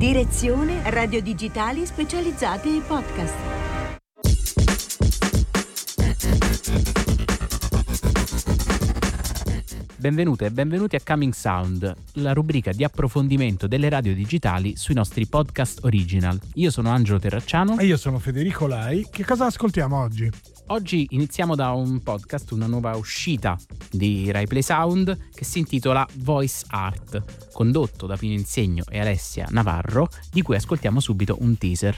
Direzione Radio Digitali Specializzate e Podcast. Benvenute e benvenuti a Coming Sound, la rubrica di approfondimento delle radio digitali sui nostri podcast original. Io sono Angelo Terracciano. E io sono Federico Lai. Che cosa ascoltiamo oggi? Oggi iniziamo da un podcast, una nuova uscita di RaiPlay Sound che si intitola Voice Art, condotto da Pino Insegno e Alessia Navarro, di cui ascoltiamo subito un teaser.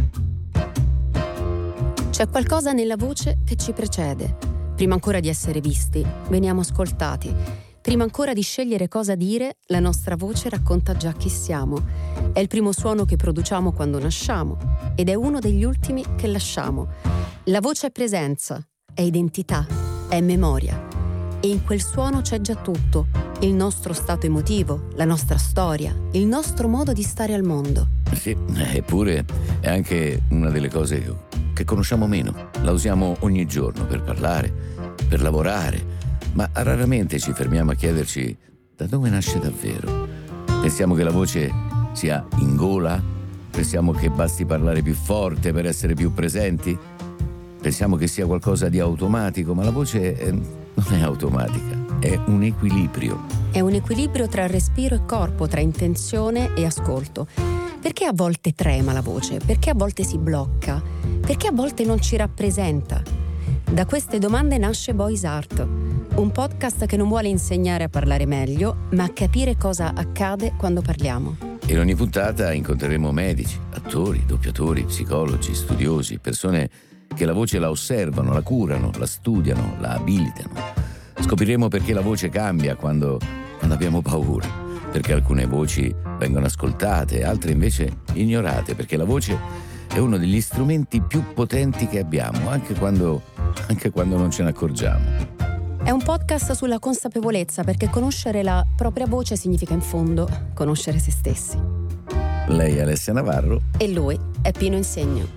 C'è qualcosa nella voce che ci precede. Prima ancora di essere visti, veniamo ascoltati. Prima ancora di scegliere cosa dire, la nostra voce racconta già chi siamo. È il primo suono che produciamo quando nasciamo ed è uno degli ultimi che lasciamo. La voce è presenza, è identità, è memoria. E in quel suono c'è già tutto. Il nostro stato emotivo, la nostra storia, il nostro modo di stare al mondo. Sì, eppure è anche una delle cose che conosciamo meno. La usiamo ogni giorno per parlare, per lavorare, ma raramente ci fermiamo a chiederci da dove nasce davvero. Pensiamo che la voce sia in gola? Pensiamo che basti parlare più forte per essere più presenti? Pensiamo che sia qualcosa di automatico, ma la voce non è automatica, è un equilibrio. È un equilibrio tra respiro e corpo, tra intenzione e ascolto. Perché a volte trema la voce? Perché a volte si blocca? Perché a volte non ci rappresenta? Da queste domande nasce Voice Art, un podcast che non vuole insegnare a parlare meglio, ma a capire cosa accade quando parliamo. In ogni puntata incontreremo medici, attori, doppiatori, psicologi, studiosi, persone che la voce la osservano, la curano, la studiano, la abilitano. Scopriremo perché la voce cambia quando abbiamo paura, perché alcune voci vengono ascoltate, altre invece ignorate, perché la voce è uno degli strumenti più potenti che abbiamo, anche quando non ce ne accorgiamo. È un podcast sulla consapevolezza, perché conoscere la propria voce significa in fondo conoscere se stessi. Lei è Alessia Navarro. E lui è Pino Insegno.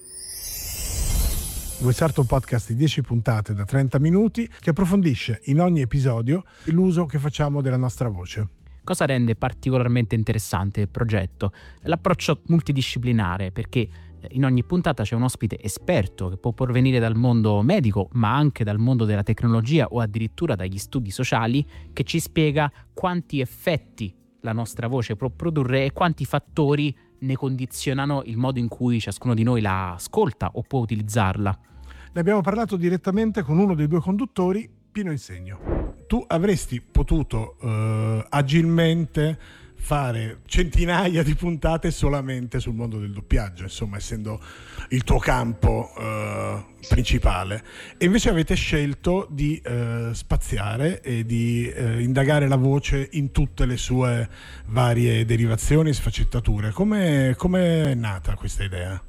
Voice Art è un podcast di 10 puntate da 30 minuti che approfondisce in ogni episodio l'uso che facciamo della nostra voce. Cosa rende particolarmente interessante il progetto? L'approccio multidisciplinare, perché in ogni puntata c'è un ospite esperto che può provenire dal mondo medico, ma anche dal mondo della tecnologia o addirittura dagli studi sociali, che ci spiega quanti effetti la nostra voce può produrre e quanti fattori ne condizionano il modo in cui ciascuno di noi la ascolta o può utilizzarla. Ne abbiamo parlato direttamente con uno dei due conduttori, Pino Insegno. Tu avresti potuto agilmente fare centinaia di puntate solamente sul mondo del doppiaggio, insomma, essendo il tuo campo principale, e invece avete scelto di spaziare e di indagare la voce in tutte le sue varie derivazioni e sfaccettature. Come è nata questa idea?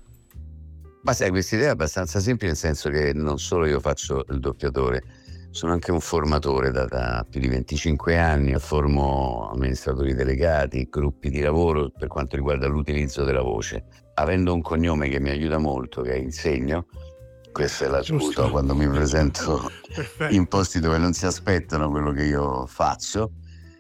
Ma sai, questa idea è abbastanza semplice, nel senso che non solo io faccio il doppiatore, sono anche un formatore da più di 25 anni, formo amministratori delegati, gruppi di lavoro per quanto riguarda l'utilizzo della voce. Avendo un cognome che mi aiuta molto, che è Insegno, questa è la scusa quando mi presento in posti dove non si aspettano quello che io faccio,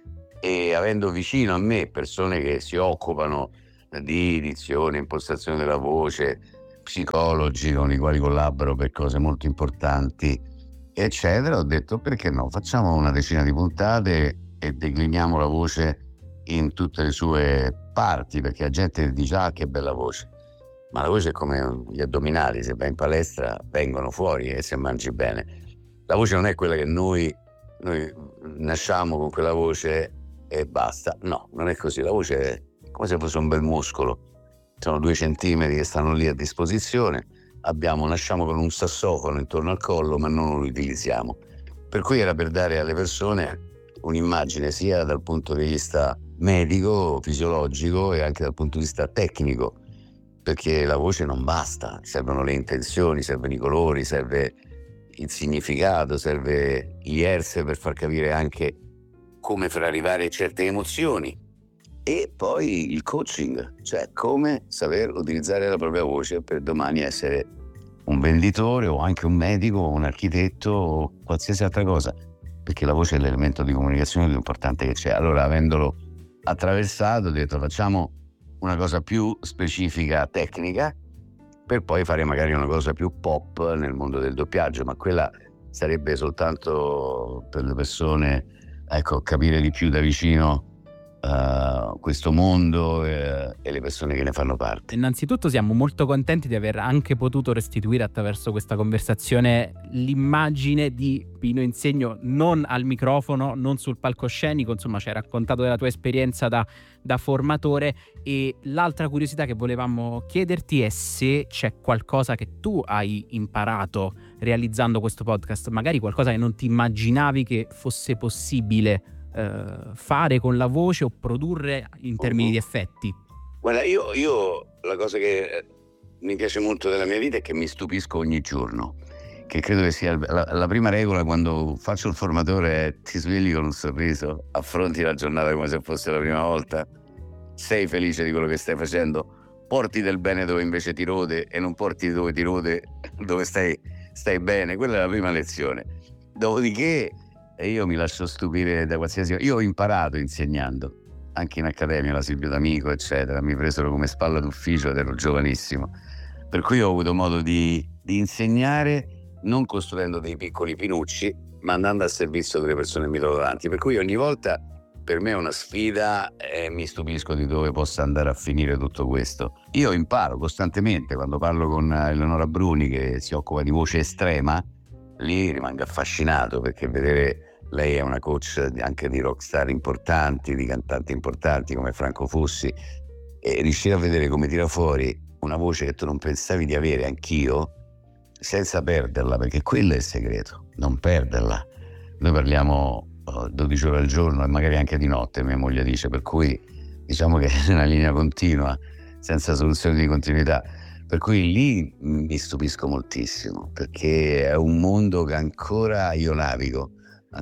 e avendo vicino a me persone che si occupano di dizione, impostazione della voce, psicologi con i quali collaboro per cose molto importanti, eccetera, ho detto perché no, facciamo una decina di puntate e decliniamo la voce in tutte le sue parti, perché la gente dice ah che bella voce, ma la voce è come gli addominali, se vai in palestra vengono fuori e se mangi bene. La voce non è quella che noi nasciamo con quella voce e basta, no, non è così. La voce è come se fosse un bel muscolo, sono 2 centimetri che stanno lì a disposizione. Nasciamo con un sassofono intorno al collo, ma non lo utilizziamo. Per cui era per dare alle persone un'immagine sia dal punto di vista medico, fisiologico e anche dal punto di vista tecnico, perché la voce non basta, servono le intenzioni, servono i colori, serve il significato, serve gli hertz per far capire anche come far arrivare certe emozioni, e poi il coaching, cioè come saper utilizzare la propria voce per domani essere un venditore o anche un medico o un architetto o qualsiasi altra cosa, perché la voce è l'elemento di comunicazione più importante che c'è. Allora, avendolo attraversato, ho detto facciamo una cosa più specifica, tecnica, per poi fare magari una cosa più pop nel mondo del doppiaggio, ma quella sarebbe soltanto per le persone, ecco, capire di più da vicino questo mondo e le persone che ne fanno parte. Innanzitutto siamo molto contenti di aver anche potuto restituire attraverso questa conversazione l'immagine di Pino Insegno, non al microfono, non sul palcoscenico, insomma ci hai raccontato della tua esperienza da formatore. E l'altra curiosità che volevamo chiederti è se c'è qualcosa che tu hai imparato realizzando questo podcast, magari qualcosa che non ti immaginavi che fosse possibile fare con la voce o produrre in termini di effetti. Guarda, io la cosa che mi piace molto della mia vita è che mi stupisco ogni giorno, che credo che sia la prima regola quando faccio il formatore è: ti svegli con un sorriso, affronti la giornata come se fosse la prima volta, sei felice di quello che stai facendo, porti del bene dove invece ti rode e non porti dove ti rode dove stai bene. Quella è la prima lezione. Dopodiché io mi lascio stupire da qualsiasi... Io ho imparato insegnando, anche in accademia, la Silvio D'Amico, eccetera. Mi presero come spalla d'ufficio ed ero giovanissimo. Per cui ho avuto modo di insegnare non costruendo dei piccoli pinucci, ma andando al servizio delle persone che mi trovo davanti. Per cui ogni volta per me è una sfida e mi stupisco di dove possa andare a finire tutto questo. Io imparo costantemente quando parlo con Eleonora Bruni, che si occupa di voce estrema. Lì rimango affascinato, perché vedere... Lei è una coach anche di rockstar importanti, di cantanti importanti come Franco Fossi, e riuscire a vedere come tira fuori una voce che tu non pensavi di avere, anch'io, senza perderla, perché quello è il segreto, non perderla. Noi parliamo 12 ore al giorno e magari anche di notte, mia moglie dice, per cui diciamo che è una linea continua, senza soluzione di continuità. Per cui lì mi stupisco moltissimo, perché è un mondo che ancora io navigo,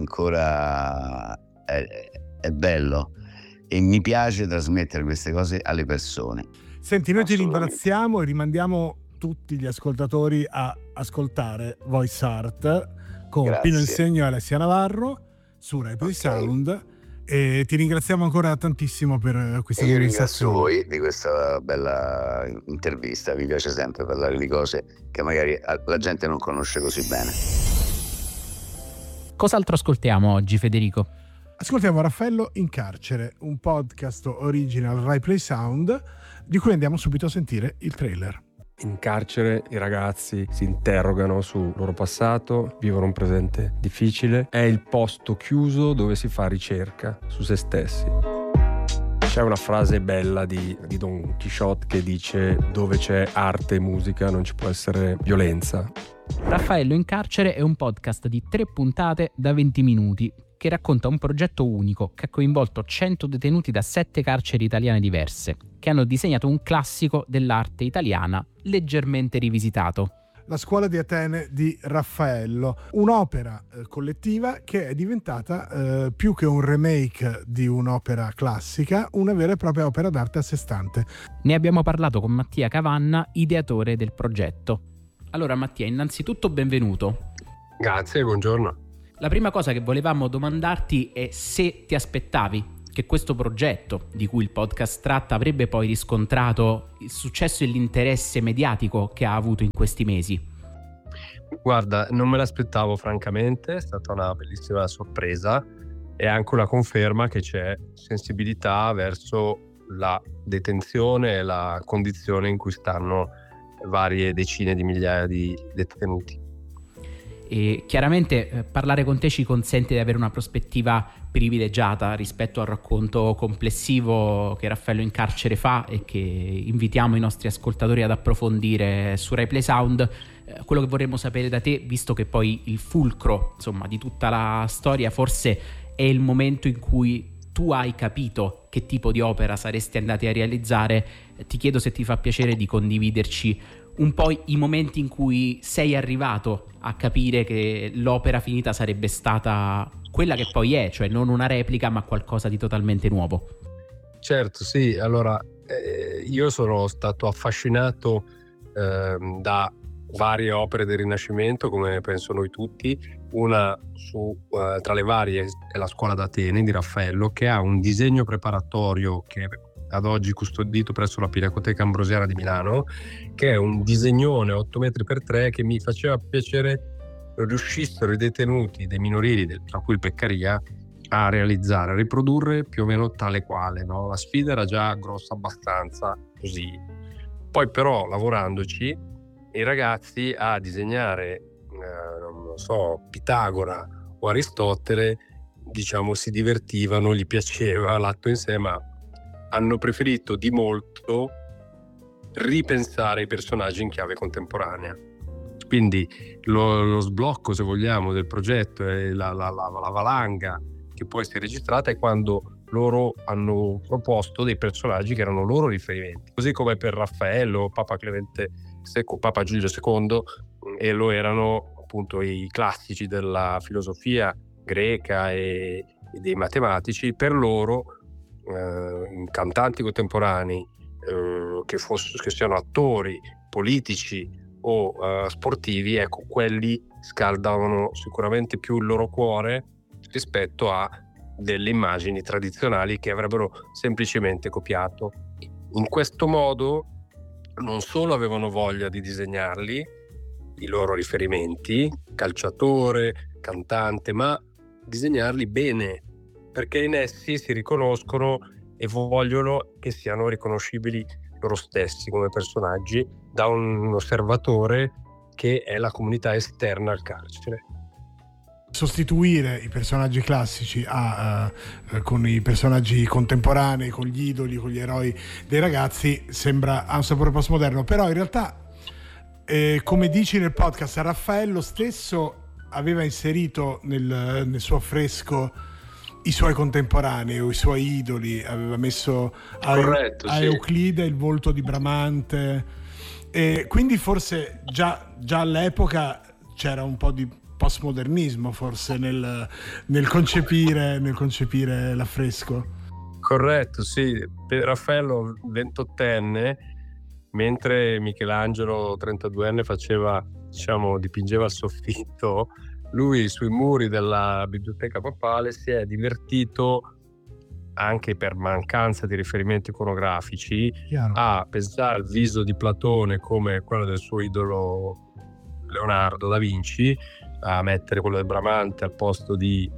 ancora è bello, e mi piace trasmettere queste cose alle persone. Senti, noi ti ringraziamo e rimandiamo tutti gli ascoltatori a ascoltare Voice Art con Pino Insegno e Alessia Navarro su Rai Play Sound, e ti ringraziamo ancora tantissimo per questa conversazione. Io ringrazio voi di questa bella intervista, mi piace sempre parlare di cose che magari la gente non conosce così bene. Cos'altro ascoltiamo oggi, Federico? Ascoltiamo Raffaello in carcere, un podcast original Rai Play Sound, di cui andiamo subito a sentire il trailer. In carcere i ragazzi si interrogano sul loro passato, vivono un presente difficile. È il posto chiuso dove si fa ricerca su se stessi. C'è una frase bella di Don Chisciotte che dice: dove c'è arte e musica non ci può essere violenza. Raffaello in carcere è un podcast di 3 puntate da 20 minuti che racconta un progetto unico che ha coinvolto 100 detenuti da 7 carceri italiane diverse, che hanno disegnato un classico dell'arte italiana leggermente rivisitato. La scuola di Atene di Raffaello, un'opera collettiva che è diventata più che un remake di un'opera classica, una vera e propria opera d'arte a sé stante. Ne abbiamo parlato con Mattia Cavanna, ideatore del progetto. Allora Mattia, innanzitutto benvenuto. Grazie, buongiorno. La prima cosa che volevamo domandarti è se ti aspettavi che questo progetto, di cui il podcast tratta, avrebbe poi riscontrato il successo e l'interesse mediatico che ha avuto in questi mesi. Guarda, non me l'aspettavo francamente, è stata una bellissima sorpresa e anche una conferma che c'è sensibilità verso la detenzione e la condizione in cui stanno varie decine di migliaia di detenuti. E chiaramente parlare con te ci consente di avere una prospettiva privilegiata rispetto al racconto complessivo che Raffaello in carcere fa e che invitiamo i nostri ascoltatori ad approfondire su Rai Play Sound. Quello che vorremmo sapere da te, visto che poi il fulcro, insomma, di tutta la storia forse è il momento in cui tu hai capito che tipo di opera saresti andati a realizzare, ti chiedo se ti fa piacere di condividerci un po' i momenti in cui sei arrivato a capire che l'opera finita sarebbe stata quella che poi è, cioè non una replica ma qualcosa di totalmente nuovo. Certo, sì, allora io sono stato affascinato da varie opere del Rinascimento, come penso noi tutti. Una tra le varie è la scuola d'Atene di Raffaello, che ha un disegno preparatorio che ad oggi custodito presso la Pinacoteca Ambrosiana di Milano, che è un disegnone 8 metri per 3 che mi faceva piacere riuscissero i detenuti dei minorili, tra cui il Beccaria, a realizzare, a riprodurre più o meno tale quale, no? La sfida era già grossa abbastanza così. Poi però lavorandoci i ragazzi a disegnare non so, Pitagora o Aristotele, diciamo, si divertivano, gli piaceva l'atto in sé, ma hanno preferito di molto ripensare i personaggi in chiave contemporanea. Quindi lo sblocco, se vogliamo, del progetto e la valanga che poi si è registrata è quando loro hanno proposto dei personaggi che erano loro riferimenti, così come per Raffaello, Papa Giulio II, e lo erano appunto i classici della filosofia greca e dei matematici. Per loro cantanti contemporanei, che siano attori, politici o sportivi, ecco, quelli scaldavano sicuramente più il loro cuore rispetto a delle immagini tradizionali che avrebbero semplicemente copiato. In questo modo non solo avevano voglia di disegnarli, i loro riferimenti, calciatore, cantante, ma disegnarli bene, perché in essi si riconoscono e vogliono che siano riconoscibili loro stessi come personaggi da un osservatore che è la comunità esterna al carcere. Sostituire i personaggi classici con i personaggi contemporanei, con gli idoli, con gli eroi dei ragazzi, ha un sapore postmoderno, però in realtà come dici nel podcast, Raffaello stesso aveva inserito nel suo affresco i suoi contemporanei o i suoi idoli, aveva messo Corretto, a Euclide il volto di Bramante, e quindi forse già all'epoca c'era un po' di postmodernismo forse nel concepire l'affresco. Corretto, sì. Per Raffaello 28enne, mentre Michelangelo 32enne dipingeva il soffitto, lui sui muri della biblioteca papale si è divertito, anche per mancanza di riferimenti iconografici, a pensare al viso di Platone come quello del suo idolo Leonardo da Vinci, a mettere quello del Bramante al posto di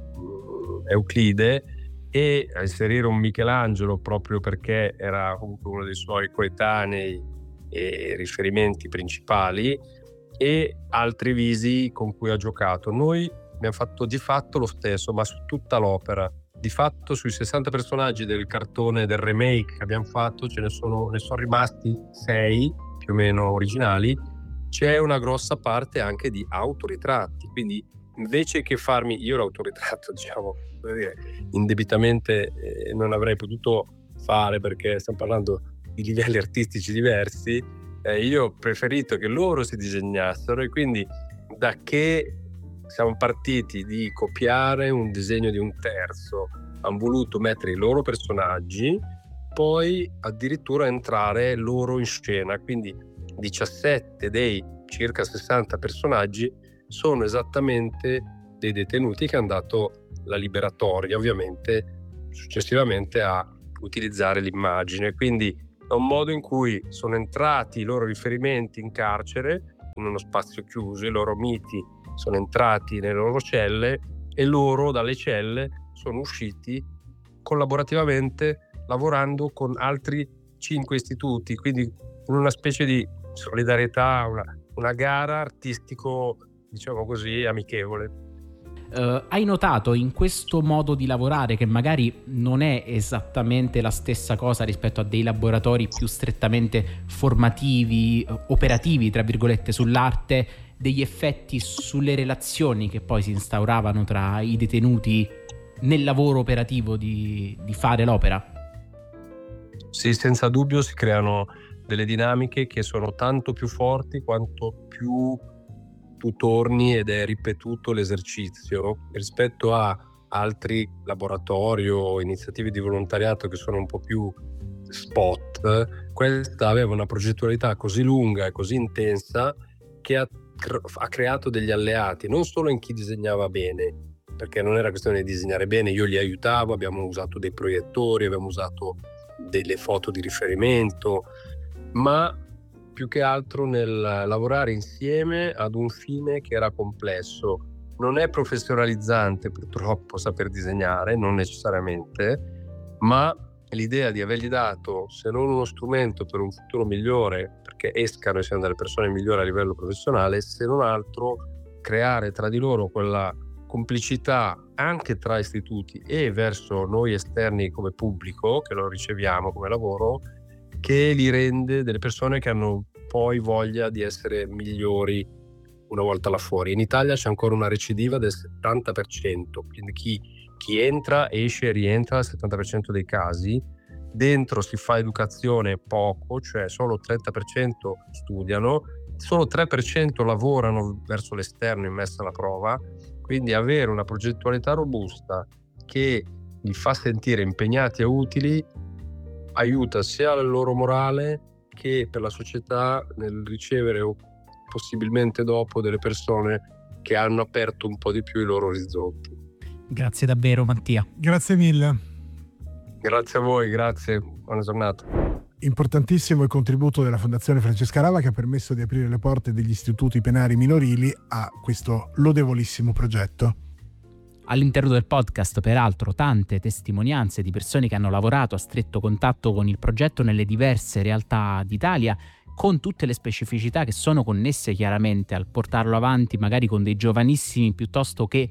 Euclide e a inserire un Michelangelo proprio perché era comunque uno dei suoi coetanei e riferimenti principali, e altri visi con cui ha giocato. Noi abbiamo fatto di fatto lo stesso, ma su tutta l'opera. Di fatto sui 60 personaggi del cartone, del remake che abbiamo fatto, ne sono rimasti 6 più o meno originali. C'è una grossa parte anche di autoritratti, quindi invece che farmi io l'autoritratto, diciamo, indebitamente non avrei potuto fare perché stiamo parlando di livelli artistici diversi, io ho preferito che loro si disegnassero, e quindi da che siamo partiti di copiare un disegno di un terzo, hanno voluto mettere i loro personaggi, poi addirittura entrare loro in scena, quindi 17 dei circa 60 personaggi sono esattamente dei detenuti che hanno dato la liberatoria, ovviamente successivamente a utilizzare l'immagine. Quindi è un modo in cui sono entrati i loro riferimenti in carcere, in uno spazio chiuso, i loro miti sono entrati nelle loro celle e loro dalle celle sono usciti collaborativamente lavorando con altri 5 istituti, quindi in una specie di solidarietà, una gara artistico, diciamo così, amichevole. Hai notato in questo modo di lavorare, che magari non è esattamente la stessa cosa rispetto a dei laboratori più strettamente formativi, operativi, tra virgolette, sull'arte, degli effetti sulle relazioni che poi si instauravano tra i detenuti nel lavoro operativo di fare l'opera? Sì, senza dubbio si creano delle dinamiche che sono tanto più forti quanto più tu torni ed è ripetuto l'esercizio rispetto a altri laboratori o iniziative di volontariato che sono un po' più spot. Questa aveva una progettualità così lunga e così intensa che ha creato degli alleati, non solo in chi disegnava bene, perché non era questione di disegnare bene, io li aiutavo, abbiamo usato dei proiettori, abbiamo usato delle foto di riferimento, ma più che altro nel lavorare insieme ad un fine che era complesso. Non è professionalizzante purtroppo saper disegnare, non necessariamente, ma l'idea di avergli dato, se non uno strumento per un futuro migliore, perché escano e siano delle persone migliori a livello professionale, se non altro creare tra di loro quella complicità anche tra istituti e verso noi esterni come pubblico, che lo riceviamo come lavoro, che li rende delle persone che hanno poi voglia di essere migliori una volta là fuori. In Italia c'è ancora una recidiva del 70%, quindi chi entra, esce e rientra al 70% dei casi. Dentro si fa educazione poco, cioè solo 30% studiano, solo 3% lavorano verso l'esterno in messa alla prova. Quindi avere una progettualità robusta che li fa sentire impegnati e utili aiuta sia la loro morale che per la società nel ricevere possibilmente dopo delle persone che hanno aperto un po' di più i loro orizzonti. Grazie davvero Mattia. Grazie mille. Grazie a voi, grazie, buona giornata. Importantissimo il contributo della Fondazione Francesca Rava, che ha permesso di aprire le porte degli istituti penali minorili a questo lodevolissimo progetto. All'interno del podcast, peraltro, tante testimonianze di persone che hanno lavorato a stretto contatto con il progetto nelle diverse realtà d'Italia, con tutte le specificità che sono connesse chiaramente al portarlo avanti, magari con dei giovanissimi piuttosto che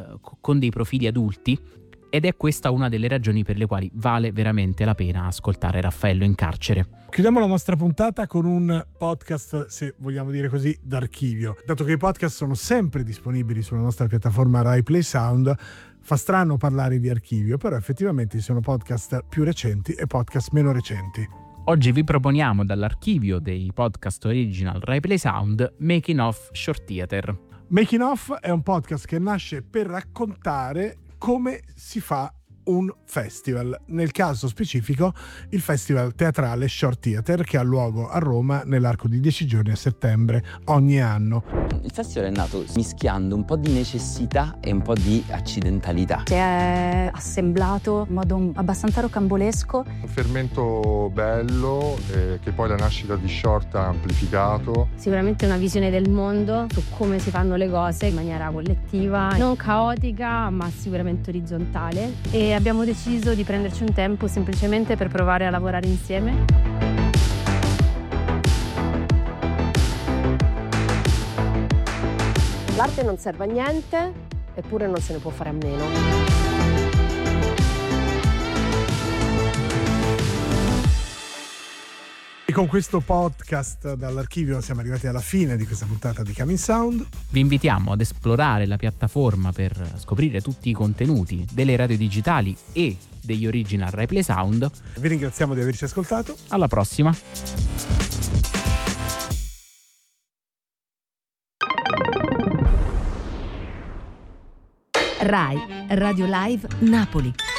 con dei profili adulti. Ed è questa una delle ragioni per le quali vale veramente la pena ascoltare Raffaello in carcere. Chiudiamo la nostra puntata con un podcast, se vogliamo dire così, d'archivio. Dato che i podcast sono sempre disponibili sulla nostra piattaforma Rai Play Sound, fa strano parlare di archivio, però effettivamente ci sono podcast più recenti e podcast meno recenti. Oggi vi proponiamo dall'archivio dei podcast original Rai Play Sound Making of Short Theater. Making of è un podcast che nasce per raccontare come si fa un festival, nel caso specifico il Festival Teatrale Short Theater, che ha luogo a Roma nell'arco di 10 giorni a settembre ogni anno. Il festival è nato mischiando un po' di necessità e un po' di accidentalità. Si è assemblato in modo abbastanza rocambolesco. Un fermento bello che poi la nascita di Short ha amplificato. Sicuramente una visione del mondo su come si fanno le cose in maniera collettiva, non caotica ma sicuramente orizzontale, e abbiamo deciso di prenderci un tempo semplicemente per provare a lavorare insieme. L'arte non serve a niente, eppure non se ne può fare a meno. E con questo podcast dall'archivio siamo arrivati alla fine di questa puntata di Coming Sound. Vi invitiamo ad esplorare la piattaforma per scoprire tutti i contenuti delle radio digitali e degli original Rai Play Sound. Vi ringraziamo di averci ascoltato. Alla prossima. Rai Radio Live Napoli.